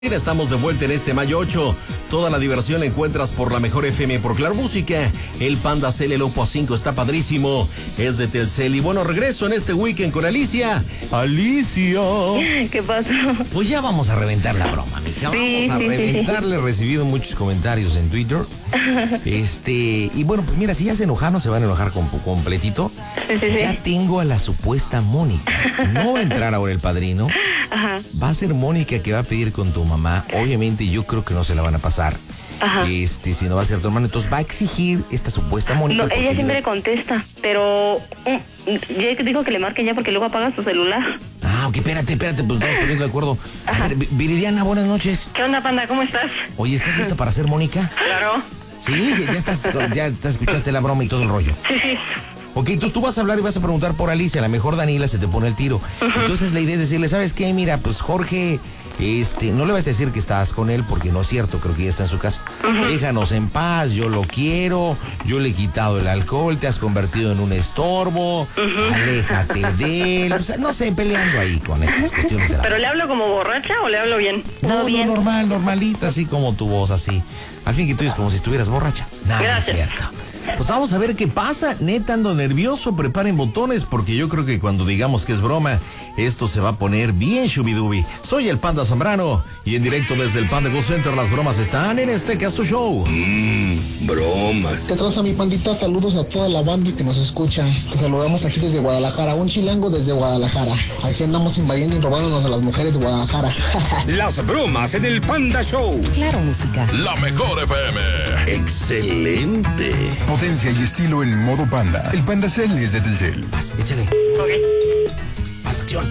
Estamos de vuelta en este mayo 8. Toda la diversión la encuentras por la mejor FM, por Claro Música. El Panda Cel, el Oppo A5 está padrísimo. Es de Telcel. Y bueno, regreso en este weekend con Alicia. Alicia. ¿Qué pasa? Pues ya vamos a reventar la broma, mija. Vamos a reventarle. He recibido muchos comentarios en Twitter. Y bueno, pues mira, si ya se enojaron, se van a enojar completito. Ya tengo a la supuesta Mónica. No va a entrar ahora el padrino. Ajá. Va a ser Mónica que va a pedir con tu mamá. Obviamente yo creo que no se la van a pasar. Ajá. Si no va a ser tu hermano, entonces va a exigir esta supuesta Mónica. No, ella siempre le contesta, pero ya dijo que le marquen ya porque luego apaga su celular. Ah, ok, espérate, pues estamos poniendo de acuerdo. A ver, Viridiana, buenas noches. ¿Qué onda, Panda? ¿Cómo estás? Oye, ¿estás lista para ser Mónica? Claro. Sí, ya escuchaste la broma y todo el rollo. Sí. Ok, entonces tú vas a hablar y vas a preguntar por Alicia. A lo mejor Daniela se te pone el tiro. Entonces la idea es decirle, ¿sabes qué? Mira, pues Jorge, no le vas a decir que estás con él porque no es cierto, creo que ya está en su casa. Déjanos en paz, yo lo quiero, yo le he quitado el alcohol, te has convertido en un estorbo, aléjate de él. O sea, no sé, peleando ahí con estas cuestiones de la... ¿Pero le hablo como borracha o le hablo bien? No, bien. normalita, así como tu voz, así. Al fin que tú eres como si estuvieras borracha. Nada, Gracias. Es cierto. Pues vamos a ver qué pasa. Neta, ando nervioso. Preparen botones porque yo creo que cuando digamos que es broma, esto se va a poner bien shubidubi. Soy el Panda Zambrano y en directo desde el Panda Go Center las bromas están en este Casto Show. Bromas. ¿Qué traza, mi pandita? Saludos a toda la banda que nos escucha. Te saludamos aquí desde Guadalajara, un chilango desde Guadalajara. Aquí andamos invadiendo y robándonos a las mujeres de Guadalajara. Las bromas en el Panda Show. Claro Música. La mejor FM. Excelente. Potencia y estilo en modo Panda. El Panda Cel es de Telcel. Vas, échale. Ok. Vas, acción.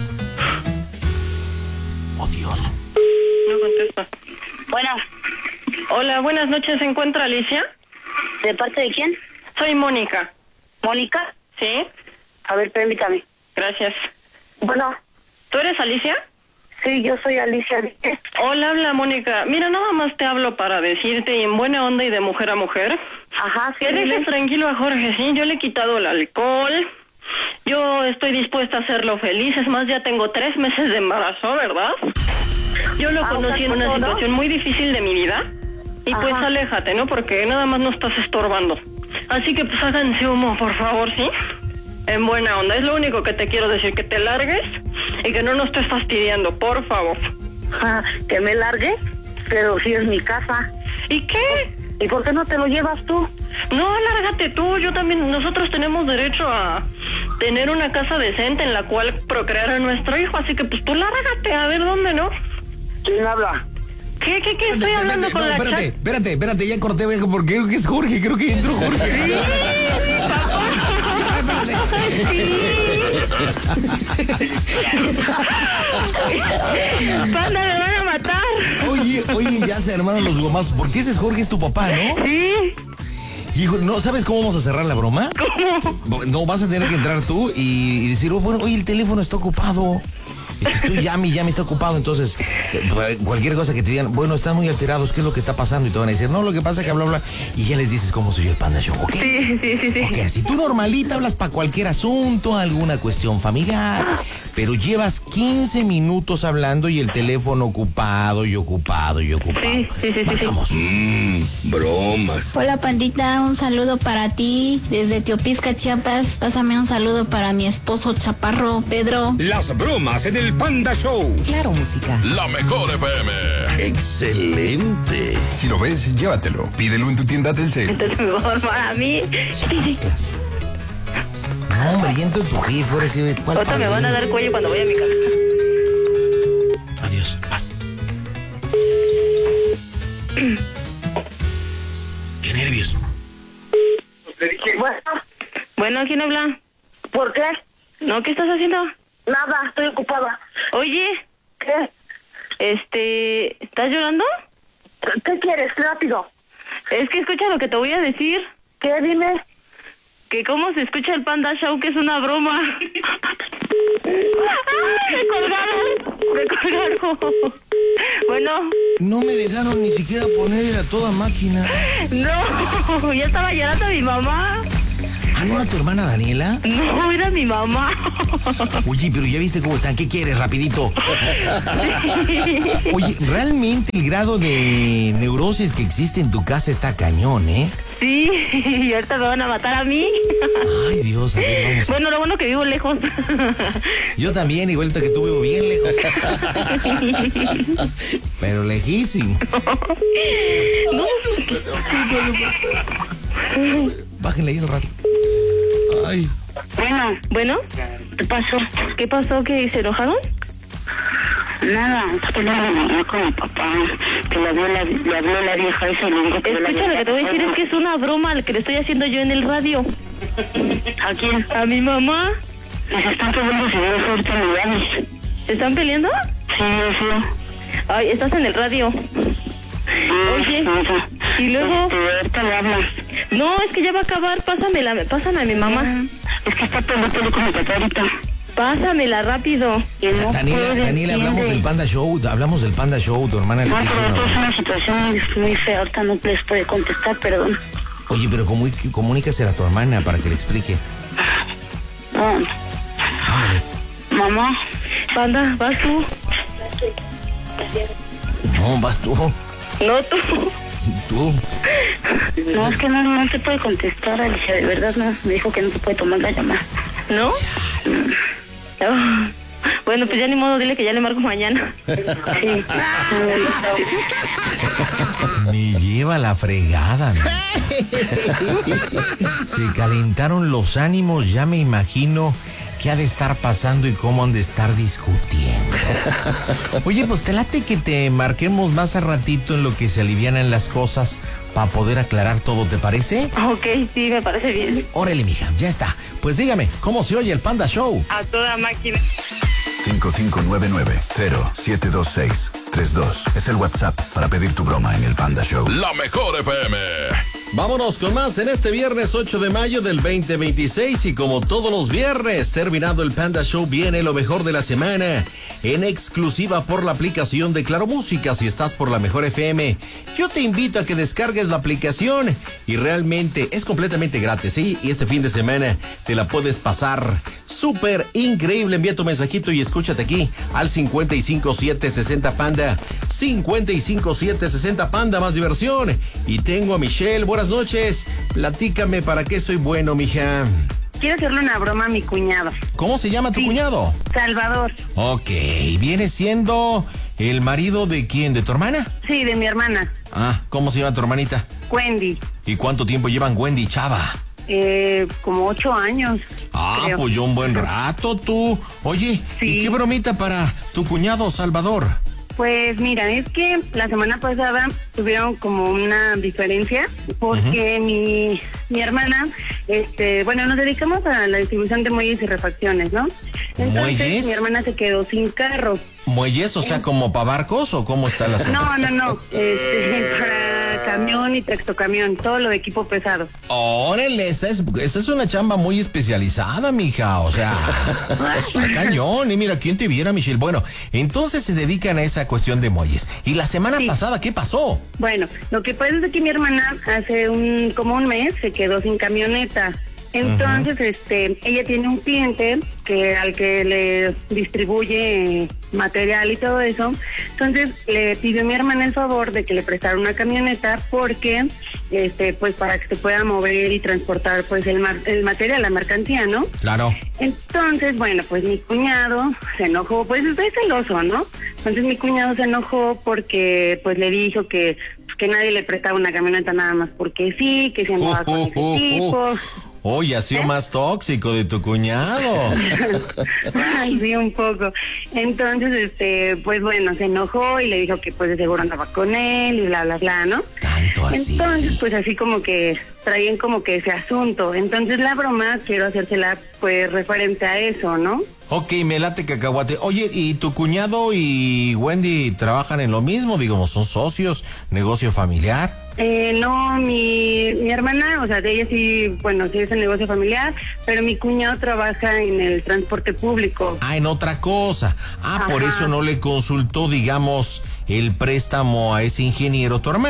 Oh, Dios. No contesta. Bueno, Hola, buenas noches. ¿Se encuentra Alicia? ¿de parte de quién? Soy Mónica. ¿Mónica? ¿Sí? A ver, permítame. Gracias. Bueno, ¿Tú eres Alicia? sí, yo soy Alicia. Hola, habla Mónica. Mira, nada más te hablo para decirte, y en buena onda y de mujer a mujer, Ajá, sí. que dejes tranquilo a Jorge, ¿sí? Yo le he quitado el alcohol. Yo estoy dispuesta a hacerlo feliz. Es más, ya tengo 3 meses de embarazo, ¿verdad? Yo lo conocí en una situación muy difícil de mi vida. Y pues Ajá. aléjate, ¿no? Porque nada más no estás estorbando. Así que pues háganse humo, por favor, ¿sí? En buena onda. Es lo único que te quiero decir, que te largues y que no nos estés fastidiando, por favor. Ajá, que me largue, pero si es mi casa. ¿Y qué? ¿Y por qué no te lo llevas tú? No, lárgate tú. Yo también, nosotros tenemos derecho a tener una casa decente en la cual procrear a nuestro hijo. Así que pues tú lárgate, a ver dónde, ¿no? ¿Quién habla? ¿Qué? Estoy hablando con la chat. Espérate, ya corté, viejo, porque creo que es Jorge, creo que entró Jorge. Panda, me van a matar. Oye, ya se armaron los gomazos, porque ese es Jorge, es tu papá, ¿no? Sí. Hijo, ¿no sabes cómo vamos a cerrar la broma? ¿Cómo? No, vas a tener que entrar tú y decir, oye, el teléfono está ocupado. Estoy llame, está ocupado, entonces cualquier cosa que te digan, bueno, están muy alterados, ¿qué es lo que está pasando? Y te van a decir, no, lo que pasa es que bla, y ya les dices cómo soy el Panda Show, ¿ok? Sí. Ok, así tú normalita hablas para cualquier asunto, alguna cuestión familiar, pero llevas 15 minutos hablando y el teléfono ocupado. Sí. Marcamos. Bromas. Hola Pandita, un saludo para ti desde Teopisca, Chiapas. Pásame un saludo para mi esposo chaparro, Pedro. Las bromas en el Panda Show. Claro Música. La mejor FM. Excelente. Si lo ves, llévatelo. Pídelo en tu tienda Telcel. Entonces mejor para mí. No, hombre, ya entró tu jefe, ahora sí, ¿cuál Ahorita me van a dar cuello cuando vaya a mi casa. Adiós, paz. Qué nervios. Bueno, ¿quién habla? ¿Por qué? No, ¿qué estás haciendo? Nada, estoy ocupada. Oye, ¿Qué? ¿estás llorando? ¿Qué quieres? Rápido. Es que escucha lo que te voy a decir. ¿Qué? Dime. Que cómo se escucha el Panda Show, que es una broma. ¡Ay, me colgaron! Bueno. No me dejaron ni siquiera poner a toda máquina. No, ya estaba llorando mi mamá. ¿Ah, no era tu hermana Daniela? No, era mi mamá. Oye, pero ya viste cómo están. ¿Qué quieres, rapidito? Oye, realmente el grado de neurosis que existe en tu casa está cañón, ¿eh? Sí, y ahorita me van a matar a mí. Ay, Dios, a ver, vamos. Bueno, lo bueno que vivo lejos. Yo también, igual que tú, vivo bien lejos. Pero lejísimo. No. Bájenle ahí el rato. Ay. Bueno, ¿Qué pasó? ¿qué pasó? ¿Que se enojaron? Nada, estoy hablando con mi papá, que le habló la vieja esa y le dijo que Escucha, lo que te voy a decir es que es una broma lo que le estoy haciendo yo en el radio. ¿A quién? ¿A mi mamá? Les están peleando si debe ser terminados. ¿Se están peleando? Sí. Ay, estás en el radio. Oye, y luego... ahorita le hablas. No, es que ya va a acabar, pásame a mi mamá. Es que está peleando con mi papá ahorita. Pásamela rápido. Daniela, hablamos del Panda Show, tu hermana le No, dijo, pero es una situación muy fea, ahorita no les puede contestar, perdón. Oye, pero comunícasela a tu hermana para que le explique. No. Mamá. Panda, ¿vas tú? No, vas tú. No, tú. Tú. No, es que no te puede contestar, Alicia, de verdad no, me dijo que no te puede tomar la llamada. ¿No? Oh. Bueno, pues ya ni modo, dile que ya le marco mañana. Sí. Me lleva la fregada. Se calentaron los ánimos, ya me imagino qué ha de estar pasando y cómo han de estar discutiendo. Oye, pues te late que te marquemos más a ratito en lo que se alivianan las cosas para poder aclarar todo, ¿te parece? Ok, sí, me parece bien. Órale, mija, ya está. Pues dígame, ¿cómo se oye el Panda Show? A toda máquina. 5599-072632 es el WhatsApp para pedir tu broma en el Panda Show. La mejor FM. Vámonos con más en este viernes 8 de mayo del 2026 y como todos los viernes, terminado el Panda Show, viene lo mejor de la semana en exclusiva por la aplicación de Claro Música. Si estás por la mejor FM, yo te invito a que descargues la aplicación y realmente es completamente gratis, ¿sí? Y este fin de semana te la puedes pasar súper increíble. Envía tu mensajito y escúchate aquí al 55760 Panda. 55760 Panda, más diversión. Y tengo a Michelle. Buenas noches. Platícame para qué soy bueno, mija. Quiero hacerle una broma a mi cuñado. ¿Cómo se llama tu cuñado? Salvador. Ok, ¿viene siendo el marido de quién? ¿De tu hermana? Sí, de mi hermana. Ah, ¿cómo se llama tu hermanita? Wendy. ¿Y cuánto tiempo llevan Wendy y Chava? Como 8 años. Ah, creo. pues yo un buen rato, tú. Oye, Sí. ¿y qué bromita para tu cuñado Salvador? Pues mira, es que la semana pasada tuvieron como una diferencia porque mi hermana, bueno, nos dedicamos a la distribución de muelles y refacciones, ¿no? Entonces ¿Muelles? mi hermana se quedó sin carro. ¿Muelles, o sea, como para barcos o cómo está la zona? No, para camión y tractocamión, todo lo de equipo pesado. Órale, esa es una chamba muy especializada, mija, o sea, está cañón. Y mira, ¿quién te viera, Michelle? Bueno, entonces se dedican a esa cuestión de muelles. ¿Y la semana pasada qué pasó? Bueno, lo que pasa es que mi hermana hace como un mes se quedó sin camioneta. Entonces, ella tiene un cliente al que le distribuye material y todo eso. Entonces, le pidió a mi hermana el favor de que le prestara una camioneta porque, pues para que se pueda mover y transportar, pues el material, la mercancía, ¿no? Claro. Entonces, bueno, pues mi cuñado se enojó, pues es celoso, ¿no? Entonces mi cuñado se enojó porque, pues le dijo que nadie le prestaba una camioneta nada más porque sí, que se andaba con ese tipo. Oye, ha sido más tóxico de tu cuñado. Ay, sí, un poco. Entonces, pues bueno, se enojó y le dijo que pues de seguro andaba con él y bla, bla, bla, ¿no? Tanto así. Entonces, pues así como que traían como que ese asunto. Entonces la broma quiero hacérsela pues referente a eso, ¿no? Ok, me late cacahuate. Oye, ¿y tu cuñado y Wendy trabajan en lo mismo? Digamos, ¿son socios? ¿Negocio familiar? No, mi hermana, o sea, de ella sí, bueno, sí es el negocio familiar, pero mi cuñado trabaja en el transporte público. Ah, en otra cosa. Por eso no le consultó, digamos, el préstamo a ese ingeniero tu hermana.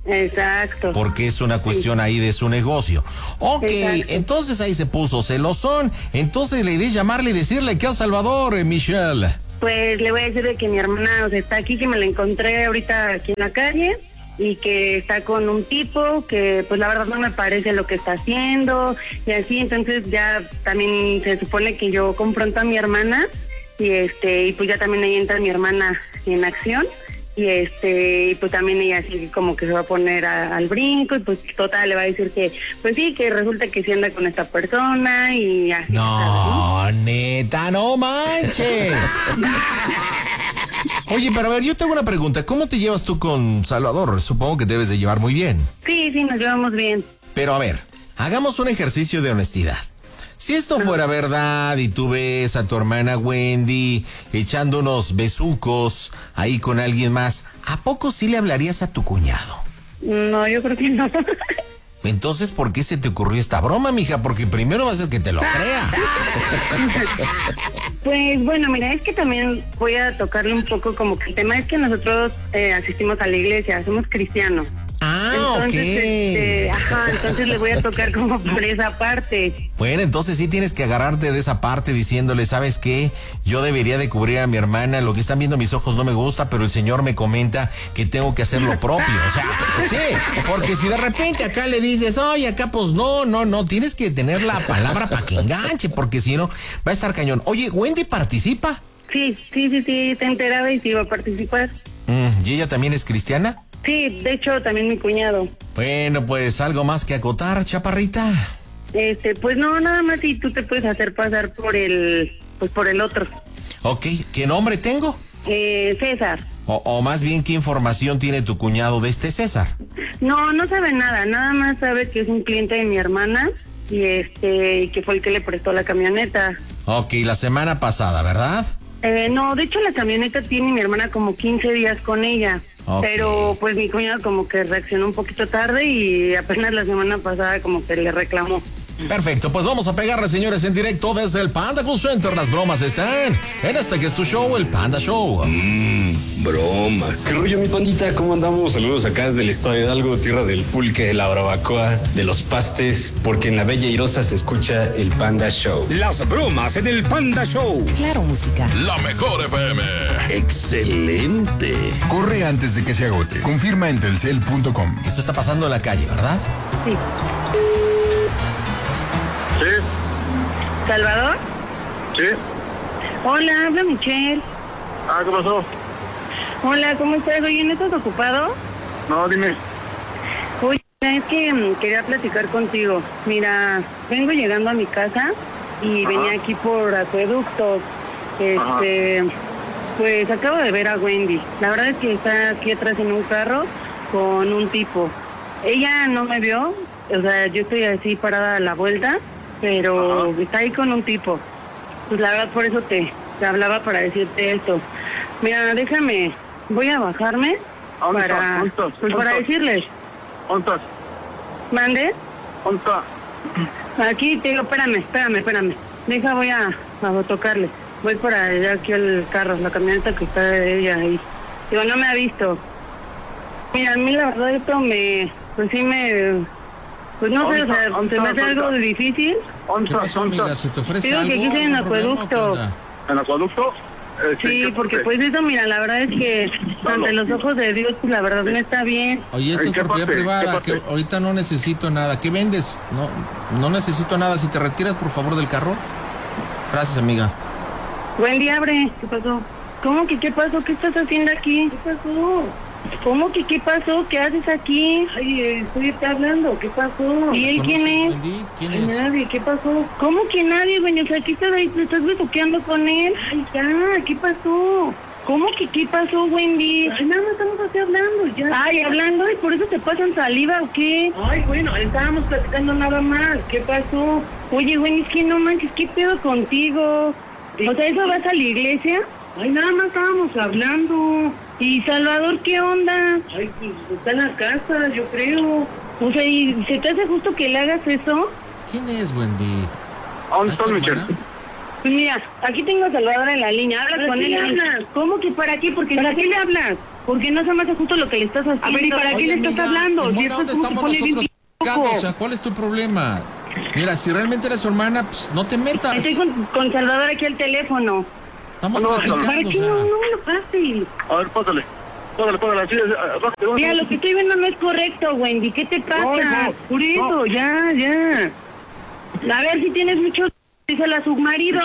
Exacto. Porque es una cuestión ahí de su negocio. Ok, Exacto. entonces ahí se puso celosón. Entonces la idea es llamarle y decirle que a Salvador, Michelle. Pues le voy a decir de que mi hermana, o sea, está aquí, que me la encontré ahorita aquí en la calle y que está con un tipo que pues la verdad no me parece lo que está haciendo y así. Entonces ya también se supone que yo confronto a mi hermana y pues ya también ahí entra mi hermana en acción. Y pues también ella así como que se va a poner al brinco y pues total le va a decir que pues sí, que resulta que sí anda con esta persona y así. No, neta, no manches. Oye, pero a ver, yo tengo una pregunta. ¿Cómo te llevas tú con Salvador? Supongo que debes de llevar muy bien. Sí, nos llevamos bien. Pero a ver, hagamos un ejercicio de honestidad. Si esto fuera verdad y tú ves a tu hermana Wendy echando unos besucos ahí con alguien más, ¿a poco sí le hablarías a tu cuñado? No, yo creo que no. Entonces, ¿por qué se te ocurrió esta broma, mija? Porque primero va a ser que te lo crea. Pues bueno, mira, es que también voy a tocarle un poco como que el tema es que nosotros asistimos a la iglesia, somos cristianos. Ah, entonces, ok. Entonces le voy a tocar como por esa parte. Bueno, entonces sí tienes que agarrarte de esa parte diciéndole, ¿sabes qué? Yo debería de cubrir a mi hermana, lo que están viendo mis ojos no me gusta, pero el Señor me comenta que tengo que hacer lo propio. O sea, sí, porque si de repente acá le dices, oye, acá pues no, tienes que tener la palabra para que enganche, porque si no, va a estar cañón. Oye, ¿Wendy participa? Sí, te enteraba y sí iba a participar. ¿Y ella también es cristiana? Sí, de hecho también mi cuñado. Bueno, pues algo más que acotar, chaparrita. Pues no, nada más si tú te puedes hacer pasar por el otro. Ok, ¿qué nombre tengo? César. O más bien, ¿qué información tiene tu cuñado de este César? No sabe nada más sabe que es un cliente de mi hermana y que fue el que le prestó la camioneta. Ok, la semana pasada, ¿verdad? No, de hecho la camioneta tiene mi hermana como 15 días con ella. Okay. Pero pues mi cuñado como que reaccionó un poquito tarde y apenas la semana pasada como que le reclamó. Perfecto, pues vamos a pegarle, señores, en directo desde el Panda Call Center. Las bromas están en este que es tu show, el Panda Show. Bromas. ¿Qué rollo, mi pandita? ¿Cómo andamos? Saludos acá desde el estado de Hidalgo, tierra del pulque, de la barbacoa, de los pastes, porque en la Bella Irosa se escucha el Panda Show. Las bromas en el Panda Show. Claro, música. La mejor FM. Excelente. Corre antes de que se agote. Confirma en telcel.com. Esto está pasando en la calle, ¿verdad? Sí. Sí. ¿Salvador? Sí. Hola, habla Michelle. ¿Qué pasó? Hola, ¿cómo estás? Oye, ¿no estás ocupado? No, dime. Oye, es que quería platicar contigo. Mira, vengo llegando a mi casa y venía aquí por Acueducto. Pues acabo de ver a Wendy. La verdad es que está aquí atrás en un carro con un tipo. Ella no me vio, o sea, yo estoy así parada a la vuelta, pero está ahí con un tipo. Pues la verdad por eso te hablaba para decirte esto. Mira, déjame, voy a bajarme para decirles. ¿Dónde estás? ¿Mande? ¿Dónde está? Aquí te digo, espérame. Deja, voy a tocarle. Voy para allá aquí al carro, la camioneta que está de ella ahí. Digo, no me ha visto. Mira, a mí la verdad esto pues no sé, o sea, se me hace algo difícil. ¿Qué pasó, amiga? ¿Se te ofrece digo algo? que aquí estoy en Acueducto. ¿En Acueducto? Sí, porque pues eso, mira, la verdad es que ante los ojos de Dios, pues la verdad no está bien. Oye, esto es propiedad privada, que ahorita no necesito nada. ¿Qué vendes? No necesito nada. Si te retiras, por favor, del carro. Gracias, amiga. Buen día, abre. ¿Qué pasó? ¿Cómo que qué pasó? ¿Qué estás haciendo aquí? ¿Qué pasó? ¿Cómo que qué pasó? ¿Qué haces aquí? Ay, estoy hablando. ¿Qué pasó? ¿Y él quién es? Wendy? ¿Quién es? Nadie. ¿Qué pasó? ¿Cómo que nadie, güey? O sea, aquí estás ahí, te estás besuqueando con él. Ay, ya, ¿qué pasó? ¿Cómo que qué pasó, Wendy? Ay, nada más estamos así hablando, ya. Ay, hablando, ¿y por eso te pasan saliva o qué? Ay, bueno, estábamos platicando nada más. ¿Qué pasó? Oye, Wendy, es que no manches, ¿qué pedo contigo? O sea, ¿eso vas a la iglesia? Ay, nada más estábamos hablando. ¿Y Salvador qué onda? Ay, pues está en la casa, yo creo. O sea, ¿y se te hace justo que le hagas eso? ¿Quién es, Wendy? ¿Dónde está Michelle? Pues mira, aquí tengo a Salvador en la línea. Hablas con él. Hablas? ¿Cómo que para qué? Porque ¿para qué le hablas? Porque no se me hace justo lo que le estás haciendo. A ver, ¿y para qué le estás hablando? ¿En Si dónde estás como que estamos pone bien nosotros? loco. O sea, ¿cuál es tu problema? Mira, si realmente eres su hermana, pues no te metas. Estoy con Salvador aquí al teléfono. Estamos No, platicando, ¿Para qué no me lo pases? A ver, pásale. Pásale, así, bájate. Mira, lo que estoy viendo no es correcto, Wendy. ¿Qué te pasa? No, Por eso, no. ya. A ver si tienes mucho... Dice la submarido.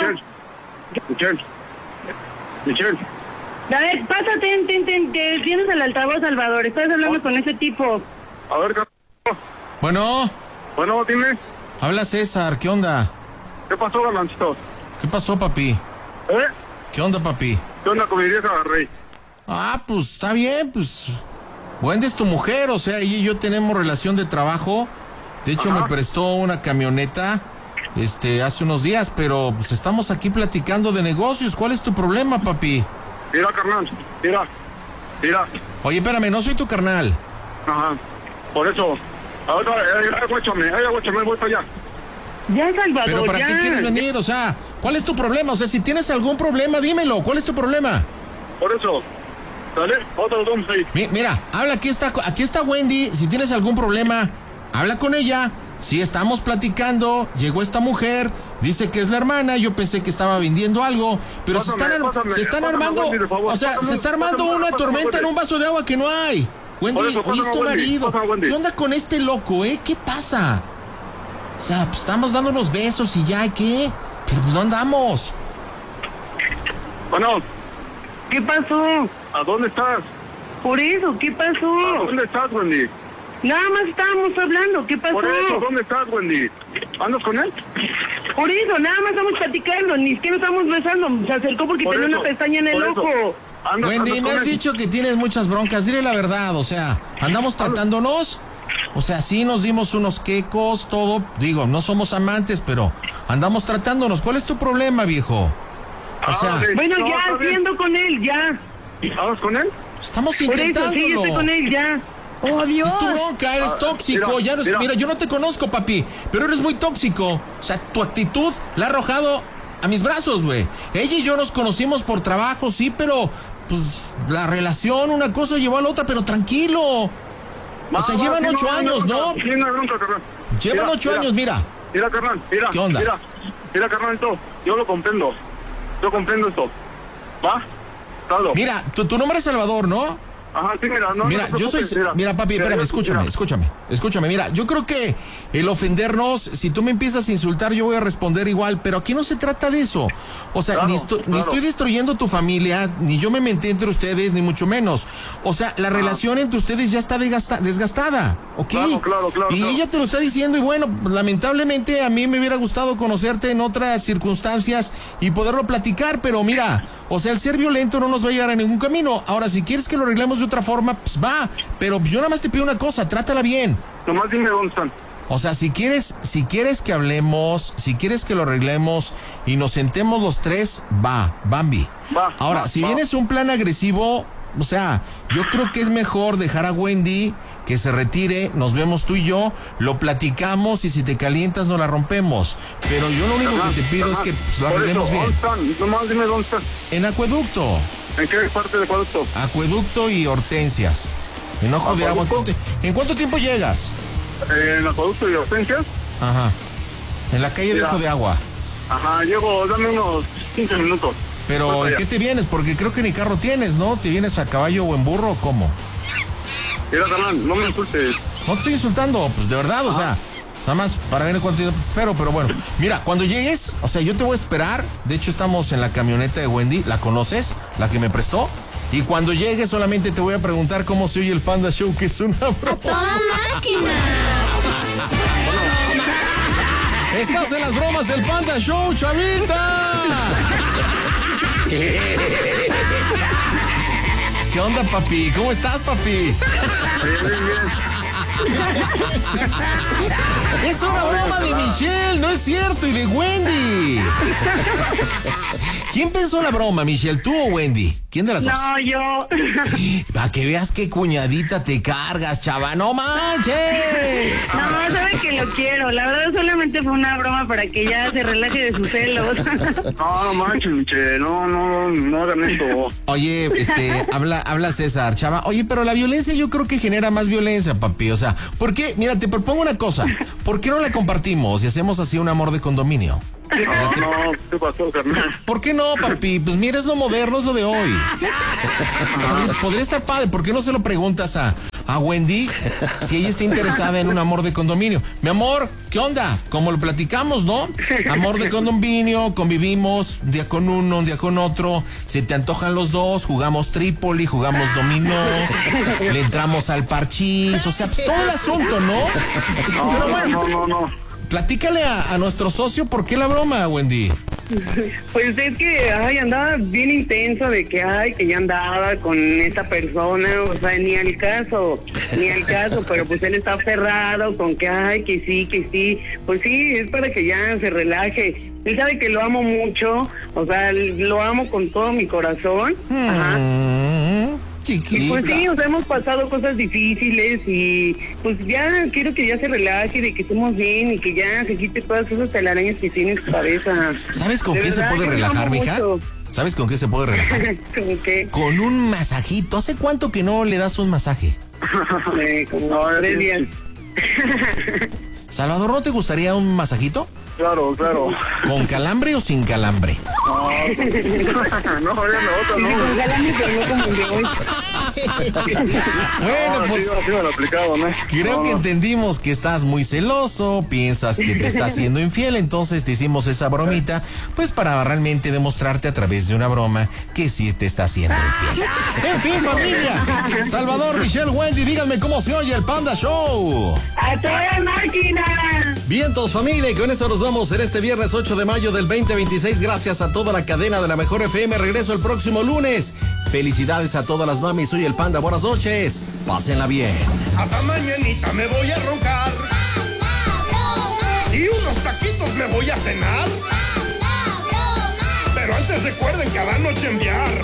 Michelle. A ver, pásate, que tienes el altavoz, Salvador. Estás hablando con ese tipo. A ver, Bueno, dime. habla César, ¿qué onda? ¿Qué pasó, Galancito? ¿Qué pasó, papi? ¿Qué onda, papi? ¿Qué onda con mi vieja, Rey? Ah, pues está bien, pues Wendy es tu mujer, o sea, ella y yo tenemos relación de trabajo. De hecho, me prestó una camioneta hace unos días, pero pues estamos aquí platicando de negocios. ¿Cuál es tu problema, papi? Mira, carnal, mira. Oye, espérame, no soy tu carnal. Ajá, por eso. Ahora, aguáchame, voy para allá. Ya, Salvador, ¿Pero para ya. qué quieres venir? O sea, ¿cuál es tu problema? O sea, si tienes algún problema, dímelo. ¿Cuál es tu problema? Por eso. ¿Sale? Otros vamos ahí. Mira, habla, aquí está Wendy. Si tienes algún problema, habla con ella. Sí, estamos platicando, llegó esta mujer, dice que es la hermana, yo pensé que estaba vendiendo algo, pero se están armando, Wendy, o sea, se está armando una tormenta en un vaso de agua que no hay. Wendy, oye, es tu marido. ¿Qué onda con este loco, ¿Qué pasa? O sea, pues estamos dando unos besos y ya, ¿qué? Pero pues no andamos. Bueno. ¿Qué pasó? ¿A dónde estás? Por eso, ¿qué pasó? ¿A dónde estás, Wendy? Nada más estábamos hablando, ¿qué pasó? Por eso, ¿dónde estás, Wendy? ¿Andas con él? Por eso, nada más estamos platicando, ni siquiera estamos besando. Se acercó porque tenía una pestaña en el ojo. Wendy, me has dicho que tienes muchas broncas, dile la verdad, o sea, andamos tratándonos, o sea, sí nos dimos unos quecos, todo, digo, no somos amantes, pero andamos tratándonos. ¿Cuál es tu problema, viejo? O sea, bueno, ya, haciendo con él, ya. ¿Hablas con él? Estamos Por eso, intentándolo. sí, estoy con él, ya. ¡Oh, Dios! Es tu bronca, eres tóxico. Mira, yo no te conozco, papi, pero eres muy tóxico. O sea, tu actitud la ha arrojado a mis brazos, güey. Ella y yo nos conocimos por trabajo, sí, pero pues la relación, una cosa llevó a la otra, pero tranquilo. O sea, llevan 8 años, ¿no? Llevan 8 años, mira. Mira, carnal, mira. ¿Qué onda? Mira, carnalito, yo lo comprendo. Yo comprendo esto. ¿Va? Saldo. Mira, tu nombre es Salvador, ¿no? Ajá, sí, mira, no. Mira, yo soy... Mira, papi, espérame, escúchame. Mira, yo creo que el ofendernos, si tú me empiezas a insultar, yo voy a responder igual, pero aquí no se trata de eso. O sea, ni estoy destruyendo tu familia, ni yo me metí entre ustedes, ni mucho menos. O sea, la relación entre ustedes ya está desgastada, ¿ok? Claro. Y ella te lo está diciendo, y bueno, lamentablemente a mí me hubiera gustado conocerte en otras circunstancias y poderlo platicar, pero mira, o sea, el ser violento no nos va a llegar a ningún camino. Ahora, si quieres que lo arreglemos de otra forma, pues va, pero yo nada más te pido una cosa, trátala bien. Nomás dime dónde están. O sea, si quieres que hablemos, si quieres que lo arreglemos y nos sentemos los tres, va, Bambi. Ahora, si vienes un plan agresivo, o sea, yo creo que es mejor dejar a Wendy que se retire, nos vemos tú y yo, lo platicamos y si te calientas no la rompemos. Pero yo lo único que te pido es que pues, lo arreglemos bien. ¿Dónde están? Nomás dime dónde están. En Acueducto. ¿En qué parte de Acueducto? Acueducto y Hortensias. En Ojo de Agua. ¿En cuánto tiempo llegas? En Acueducto y Hortensias. Ajá. En la calle de Ojo de Agua. Ajá, llego, dame unos 15 minutos. Pero, ¿en qué te vienes? Porque creo que ni carro tienes, ¿no? ¿Te vienes a caballo o en burro o cómo? Mira, carnal, no me insultes. No te estoy insultando, pues de verdad, o sea, nada más para ver en cuánto tiempo te espero, pero bueno. Mira, cuando llegues, o sea, yo te voy a esperar. De hecho, estamos en la camioneta de Wendy, ¿la conoces? La que me prestó. Y cuando llegues solamente te voy a preguntar cómo se oye el Panda Show, que es una broma. ¡A toda máquina! Estás en las bromas del Panda Show, chavita. ¿Qué onda, papi? ¿Cómo estás, papi? Es una broma de Michelle, no es cierto, y de Wendy. ¿Quién pensó la broma, Michelle, tú o Wendy? ¿Quién de las dos? No, yo. Para que veas qué cuñadita te cargas, chava. ¡No manches! No, sabe que lo quiero. La verdad solamente fue una broma para que ya se relaje de sus celos. No manches, che, no hagan esto. Oye, habla César, chava. Oye, pero la violencia yo creo que genera más violencia, papi. O sea, ¿por qué? Mira, te propongo una cosa. ¿Por qué no la compartimos y hacemos así un amor de condominio? No, ¿qué pasó, carnal? ¿Por qué no, papi? Pues mira, es lo moderno, es lo de hoy. Podría estar padre. ¿Por qué no se lo preguntas a Wendy si ella está interesada en un amor de condominio? Mi amor, ¿qué onda? Como lo platicamos, ¿no? Amor de condominio, convivimos un día con uno, un día con otro, se te antojan los dos, jugamos Trípoli, jugamos dominó, le entramos al parchís, o sea, pues todo el asunto, ¿no? Pero bueno, No. Platícale a nuestro socio por qué la broma, Wendy. Pues es que, andaba bien intenso de que, que ya andaba con esta persona, o sea, ni al caso, pero pues él está aferrado con que, que sí, pues sí, es para que ya se relaje. Él sabe que lo amo mucho, o sea, lo amo con todo mi corazón. Ajá. Chiquita. Y pues sí, o sea, hemos pasado cosas difíciles y pues ya quiero que ya se relaje, de que estemos bien y que ya se quite todas esas telarañas que tiene en su cabeza. ¿Sabes con qué se puede relajar, mija? ¿Sabes con qué se puede relajar? ¿Con qué? Con un masajito. ¿Hace cuánto que no le das un masaje? Como 3 días. Salvador, ¿no te gustaría un masajito? Claro. ¿Con calambre o sin calambre? No, ya no. Con calambre, pero no como el de hoy. Bueno, pues sí me lo he aplicado, ¿no? creo que entendimos que estás muy celoso, piensas que te estás siendo infiel, entonces te hicimos esa bromita, pues para realmente demostrarte a través de una broma que sí te está siendo infiel. En fin, familia, Salvador, Michelle, Wendy, díganme cómo se oye el Panda Show. ¡A toda máquina! Vientos, familia, y con eso nos vamos en este viernes 8 de mayo del 2026. Gracias a toda la cadena de la Mejor FM. Regreso el próximo lunes. Felicidades a todas las mamis. Soy el Panda. Buenas noches. Pásenla bien. Hasta mañanita me voy a roncar. Y unos taquitos me voy a cenar. Pero antes recuerden cada noche enviar